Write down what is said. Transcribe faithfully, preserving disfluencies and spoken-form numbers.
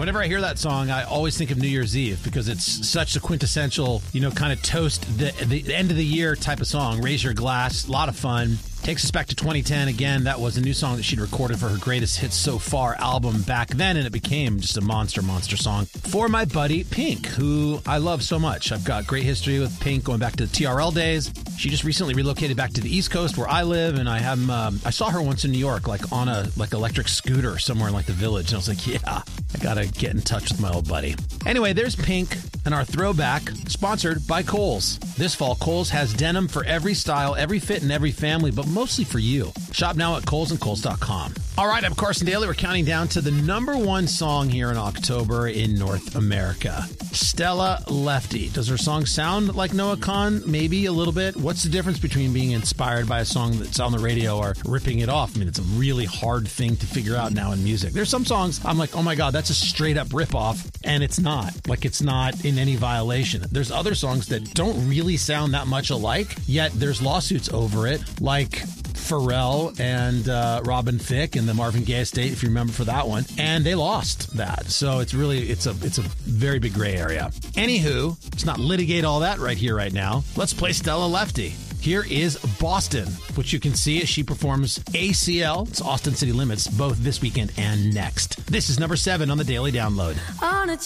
Whenever I hear that song, I always think of New Year's Eve because it's such a quintessential, you know, kind of toast the, the end of the year type of song. Raise your glass, a lot of fun. Takes us back to twenty ten. Again, that was a new song that she'd recorded for her Greatest Hits So Far album back then, and it became just a monster, monster song for my buddy Pink, who I love so much. I've got great history with Pink going back to the T R L days. She just recently relocated back to the East Coast where I live, and I have um, I saw her once in New York, like on a like electric scooter somewhere in like the Village, and I was like, yeah, I gotta get in touch with my old buddy. Anyway, there's Pink and our throwback, sponsored by Kohl's. This fall, Kohl's has denim for every style, every fit, and every family, but mostly for you. Shop now at Kohl's and Kohl's dot com. All right, I'm Carson Daly. We're counting down to the number one song here in October in North America. Stella Lefty. Does her song sound like Noah Kahan? Maybe a little bit. What's the difference between being inspired by a song that's on the radio or ripping it off? I mean, it's a really hard thing to figure out now in music. There's some songs I'm like, oh my God, that's a straight up rip off, and it's not. Like, it's not in any violation. There's other songs that don't really sound that much alike, yet there's lawsuits over it, like Pharrell and uh, Robin Thicke and the Marvin Gaye estate, if you remember, for that one, and they lost that. So it's really it's a it's a very big gray area. Anywho, let's not litigate all that right here, right now. Let's play Stella Lefty. Here is Boston, which you can see as she performs A C L, it's Austin City Limits, both this weekend and next. This is number seven on the Daily Download. On a